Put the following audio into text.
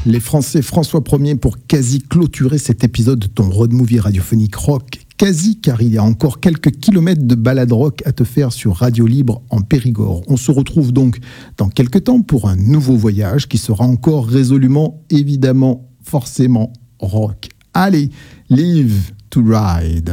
les Français, François Ier, pour quasi clôturer cet épisode de ton road movie radiophonique rock. Quasi, car il y a encore quelques kilomètres de balade rock à te faire sur Radio Libre en Périgord. On se retrouve donc dans quelques temps pour un nouveau voyage qui sera encore résolument, évidemment, forcément rock. Allez, live to ride.